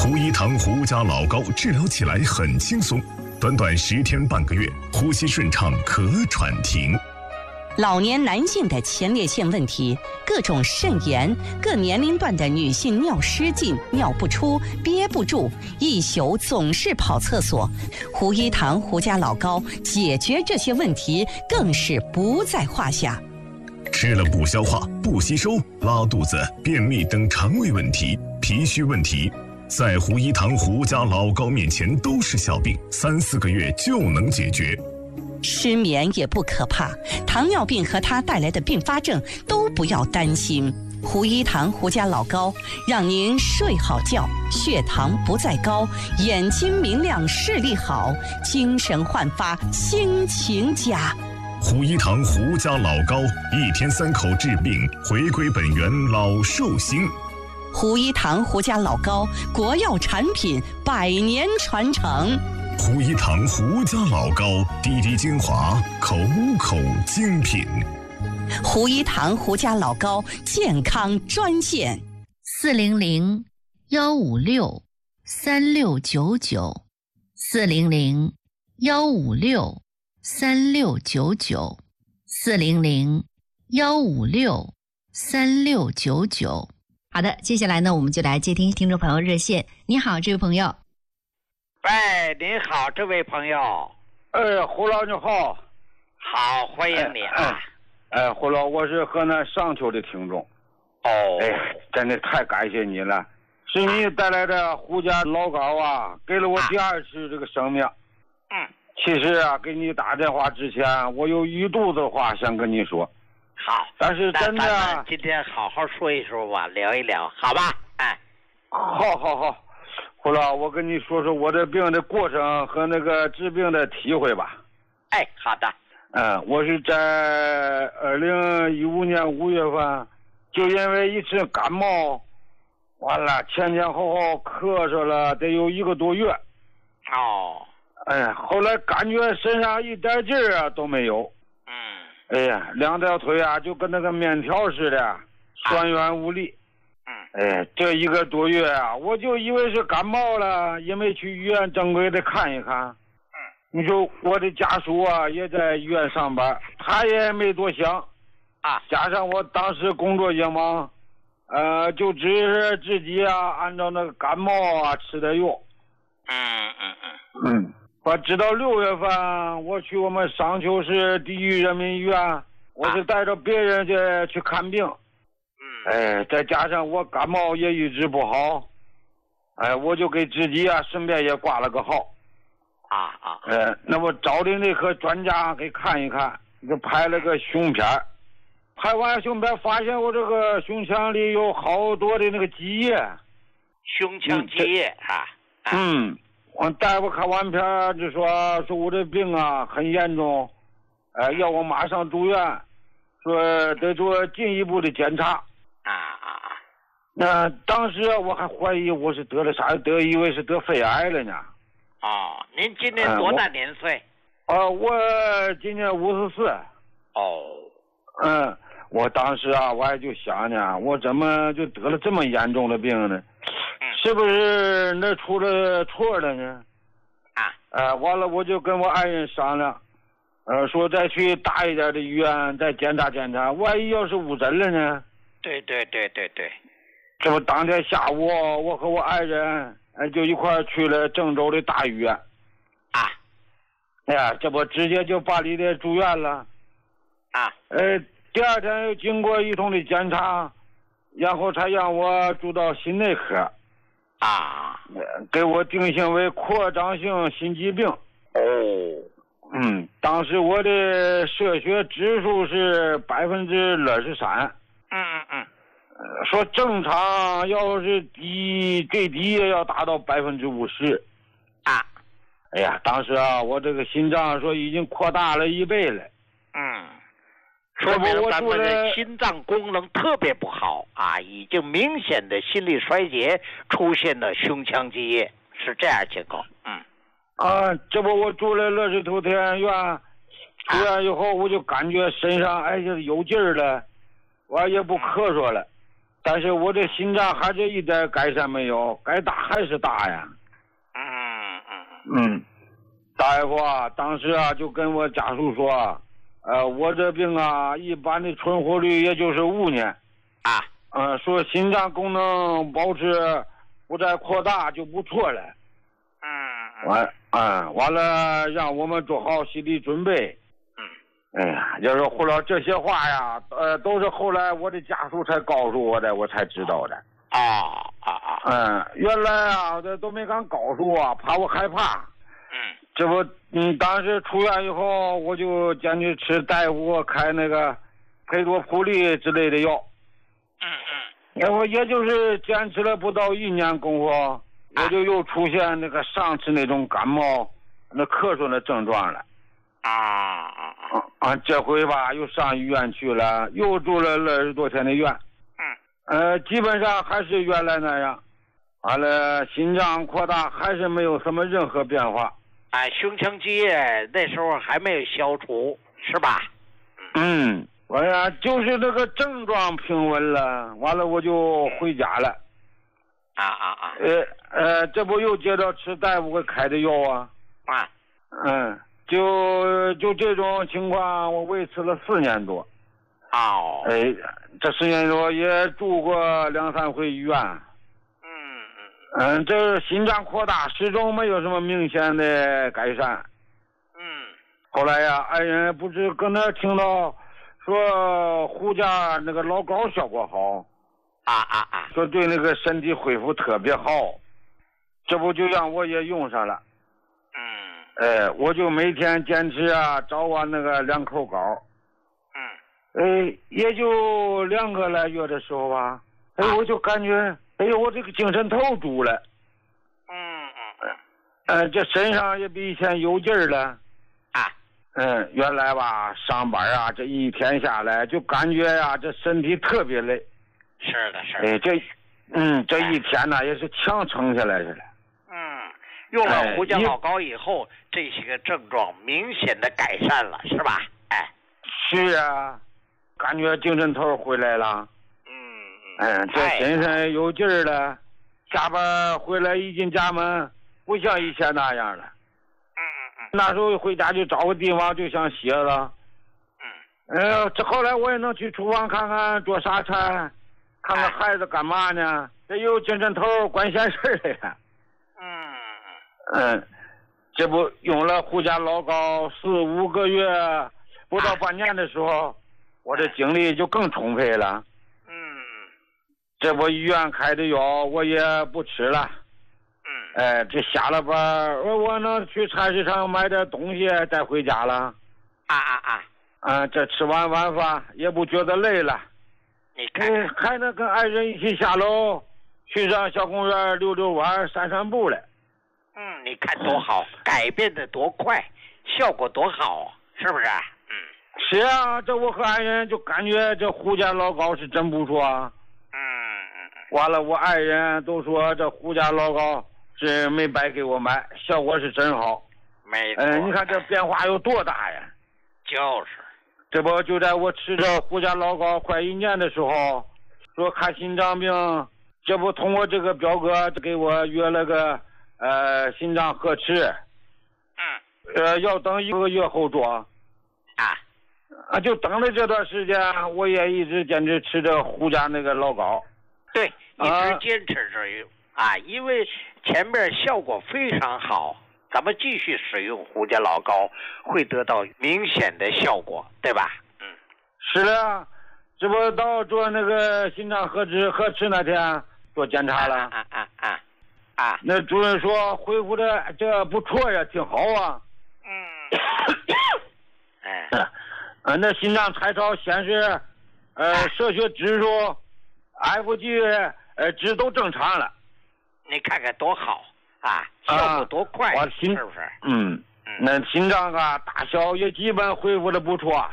胡一堂胡家老高治疗起来很轻松，短短10天半个月，呼吸顺畅，可喘停。 老年男性的前列腺问题，各种肾炎，各年龄段的女性尿失禁、尿不出、憋不住，一宿总是跑厕所。胡一堂胡家老高解决这些问题更是不在话下。 吃了不消化、不吸收、拉肚子、便秘等肠胃问题、脾虚问题，在胡一堂胡家老高面前都是小病，3、4个月就能解决。 失眠也不可怕，糖尿病和它带来的并发症都不要担心。胡一堂胡家老高让您睡好觉，血糖不再高，眼睛明亮，视力好，精神焕发，心情佳。 胡一堂胡家老高，1天3口治病，回归本源老寿星。 胡一堂胡家老高国药产品100年传承。 胡一堂胡家老高，滴滴精华，口口精品。 胡一堂胡家老高健康专线 400-156-3699，400-156-3699。好的，接下来呢，我们就来接听听众朋友热线。你好，这位朋友。 喂，你好，这位朋友。 胡老你好。 好，欢迎你啊。 胡老，我是河南商丘的听众。真的太感谢你了，是你带来的胡家老高啊，给了我第2次这个生命。其实啊，给你打电话之前，我有一肚子话想跟你说。 好， 但是真的， 咱们今天好好说一说吧，聊一聊，好吧？ 好。胡老，我跟你说说我这病的过程和那个治病的体会吧。 好的。 我是在2015年5月份，就因为一次感冒，完了前后咳嗽了得有1个多月。后来感觉身上一点劲儿啊都没有。2条腿啊就跟那个面条似的，酸软无力。这1个多月啊，我就以为是感冒了，也没去医院正规的看一看。你说我的家属啊也在医院上班，他也没多想。加上我当时工作也忙，就只是自己啊按照那个感冒啊吃的药。我直到6月份，我去我们商丘市第1人民医院，我是带着别人去看病。再加上我感冒也一直不好，我就给自己啊顺便也挂了个号。那么找的那科专家给看一看，就拍了个胸片，拍完胸片发现我这个胸腔里有好多的那个积液。 胸腔积液我大夫看完片就说我这病啊很严重，要我马上住院，说得做进一步的检查。那当时我还怀疑我是得了啥，以为是得肺癌了呢。 您今年多大年岁？ 我今年54。我当时啊我还就想呢，我怎么就得了这么严重的病呢？是不是那出了错了呢？完了我就跟我爱人商量，说再去大一点的医院再检查检查，万一要是误诊了呢？ 对。 这不当天下午我和我爱人就一块去了郑州的大医院。这不直接就办理的住院了。第2天又经过一通的检查，然后才让我住到心内科。给我定性为扩张性心肌病。当时我的射血指数是23%。说正常要是最低也要达到50%。当时啊我这个心脏说已经扩大了1倍了。 说明咱们的心脏功能特别不好已经明显的心力衰竭，出现了胸腔积液，是这样情况。 这不我住了乐视头田院，出院以后我就感觉身上就是有劲儿了，我也不咳嗽了。 但是我这心脏还是一点改善没有，该大还是大呀。大夫啊，当时啊就跟我家属说，我这病啊，一般的存活率也就是5年。说心脏功能保持不再扩大就不错了。完了让我们做好心理准备。要是后来这些话呀，都是后来我的家属才告诉我的，我才知道的。原来啊，这都没敢告诉我，怕我害怕。这不，当时出院以后，我就坚决吃大夫开那个佩多普利之类的药。然后也就是坚持了不到1年功夫，我就又出现那个上次那种感冒、那咳嗽的症状了。这回吧又上医院去了，又住了20多天的院。基本上还是原来那样。完了，心脏扩大还是没有什么任何变化。 胸腔积液那时候还没有消除，是吧？ 完了就是那个症状平稳了，完了我就回家了。这不又接着吃大夫给开的药啊。就这种情况，我维持了4年多。这4年多也住过2、3回医院。这心脏扩大始终没有什么明显的改善。后来呀，爱人不是跟那听到说胡家那个老膏效果好。说对那个身体恢复特别好，这不就让我也用上了。我就每天坚持啊，早晚那个2口膏。也就2个来月的时候吧，我就感觉，我这个精神头足了。这身上也比以前有劲儿了。原来吧，上班啊，这一天下来就感觉呀，这身体特别累。 是的。 这一天呢，也是强撑下来似的。 用了胡椒老膏以后，这些个症状明显的改善了，是吧？ 是啊，感觉精神头回来了。这身上有劲儿了，下班回来一进家门，不像以前那样了。那时候回家就找个地方就想歇了。这后来我也能去厨房看看做啥菜，看看孩子干嘛呢，这有精神头管闲事的呀。这不用了胡家老膏4、5个月，不到半年的时候，我这精力就更充沛了。这不医院开的药我也不吃了。这下了班我能去菜市场买点东西再回家了。这吃完晚饭也不觉得累了。 你看， 还能跟爱人一起下楼去上小公园溜溜弯散散步了。 你看多好，改变的多快，效果多好，是不是？ 是啊，这我和爱人就感觉这胡家老膏是真不错啊。完了，我爱人都说这胡家老膏是没白给我买，效果是真好。 没错。 你看这变化有多大呀？ 就是。 这不就在我吃着胡家老膏快1年的时候，说看心脏病，这不通过这个表哥给我约了个心脏核磁。要等1个月后做。就等了这段时间，我也一直坚持吃着胡家那个老膏。 对，一直坚持着用因为前面效果非常好，咱们继续使用胡家老膏会得到明显的效果，对吧？ 是的，这不到做那个心脏核磁那天做检查了。那主任说恢复的这不错呀，挺好啊。那心脏彩超显示射血指数 FG 值都正常了。 你看看多好效果多快，是不是？ 那心脏大小也基本恢复的不错。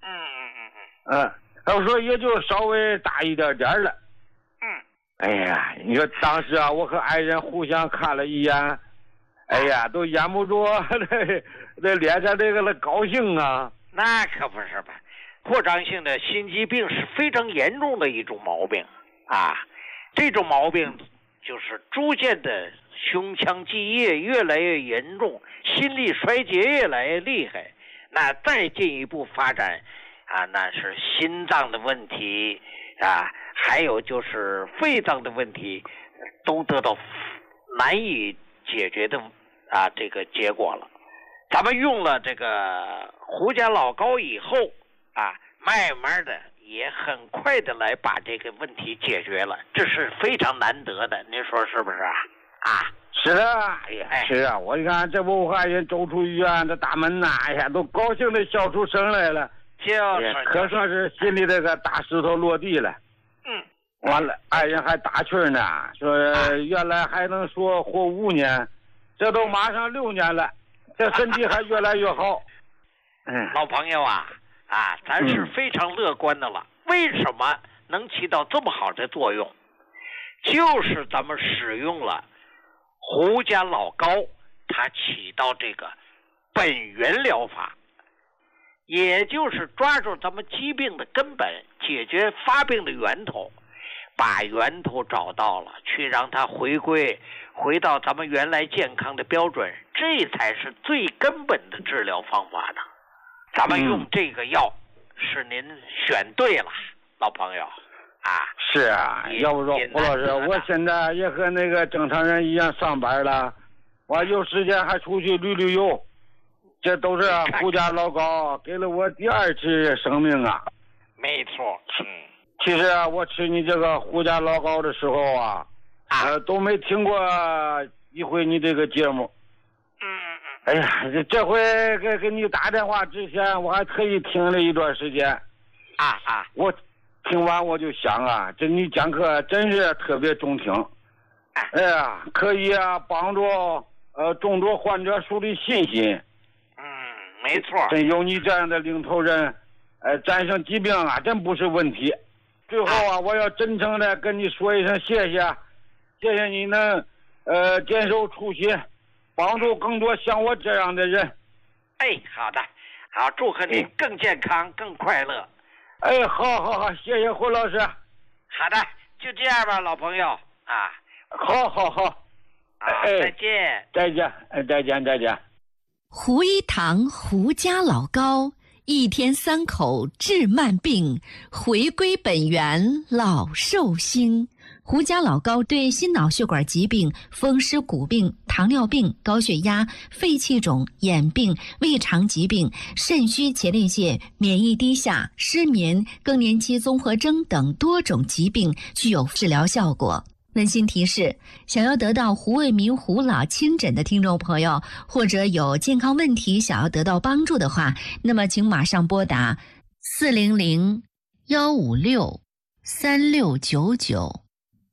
要说也就稍微大一点点了。你说当时我和爱人互相看了一眼，都掩不住那脸上这个高兴啊。 那可不是吧，扩张性的心肌病是非常严重的一种毛病这种毛病就是逐渐的胸腔积液越来越严重，心力衰竭越来越厉害。那再进一步发展那是心脏的问题还有就是肺脏的问题，都得到难以解决的这个结果了。咱们用了这个胡家老高以后慢慢的也很快的来把这个问题解决了，这是非常难得的，您说是不是是啊，是啊，我一看这不还人走出医院的大门都高兴的笑出声来了，可算是心里这个大石头落地了。完了，爱人还打趣呢，说原来还能说活5年，这都马上6年了，这身体还越来越好。 老朋友咱是非常乐观的了。为什么能起到这么好的作用？就是咱们使用了胡家老高，它起到这个本源疗法，也就是抓住咱们疾病的根本，解决发病的源头，把源头找到了，去让它回到咱们原来健康的标准，这才是最根本的治疗方法的。咱们用这个药是您选对了，老朋友是要不说胡老师，我现在也和那个正常人一样上班了，我有时间还出去旅游，这都是胡家老高给了我第2次生命没错。 其实我吃你这个胡家老高的时候都没听过一回你这个节目。哎呀，这回给你打电话之前，我还特意听了一段时间。我听完我就想这你讲课真是特别中听。哎呀，可以帮助众多患者树立信心。 没错。 真有你这样的领头人，战胜疾病真不是问题。最后我要真诚的跟你说一声谢谢，谢谢你能坚守初心，帮助更多像我这样的人。 好的，好，祝贺你更健康更快乐。 好，谢谢胡老师。 好的，就这样吧，老朋友好，再见。 胡一堂胡家老高，1天3口治慢病，回归本源老寿星。胡家老高对心脑血管疾病、风湿骨病、糖尿病、高血压、肺气肿、眼病、胃肠疾病、肾虚前列腺、免疫低下、失眠、更年期综合征等多种疾病具有治疗效果。温馨提示：想要得到胡卫民胡老亲诊的听众朋友，或者有健康问题想要得到帮助的话，那么请马上拨打400-156-3699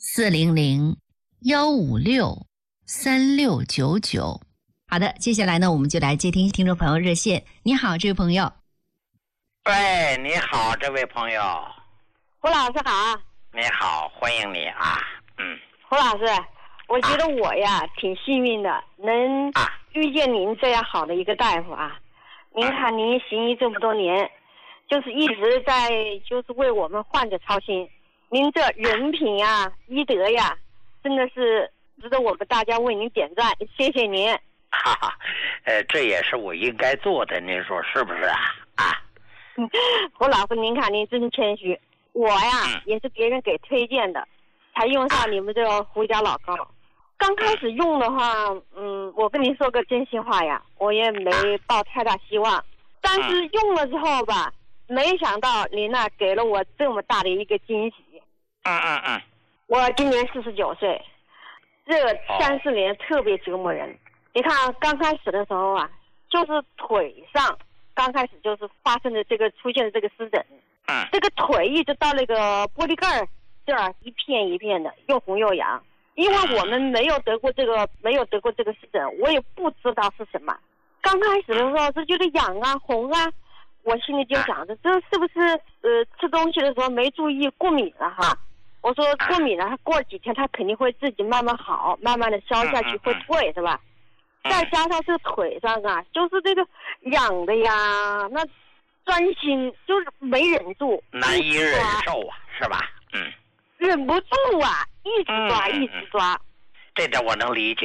400-156-3699。好的，接下来呢，我们就来接听众朋友热线。你好，这位朋友。 喂，你好，这位朋友。 胡老师好。 你好，欢迎你胡老师，我觉得我挺幸运的，能遇见您这样好的一个大夫您看您行医这么多年，就是一直在就是为我们患者操心，您这人品医德真的是值得我们大家为您点赞，谢谢您。 这也是我应该做的，您说是不是胡老师，您看您真谦虚，我也是别人给推荐的，才用上你们这个胡家老高。刚开始用的话，我跟您说个真心话我也没抱太大希望，但是用了之后吧，没想到您给了我这么大的一个惊喜。我今年49岁，这3-4年特别折磨人。你看刚开始的时候就是腿上刚开始就是发生的出现的这个湿疹，这个腿一直到那个玻璃盖这儿一片一片的，又红又痒。因为我们没有得过这个湿疹，我也不知道是什么。刚开始的时候是觉得痒红我心里就想着这是不是吃东西的时候没注意过敏了我说过敏了，过几天它肯定会自己慢慢好，慢慢的消下去会退是吧？再加上这腿上就是这个痒的那钻心就是没忍住， 难以忍受是吧？ 忍不住啊，一直抓，一直抓。 这点我能理解。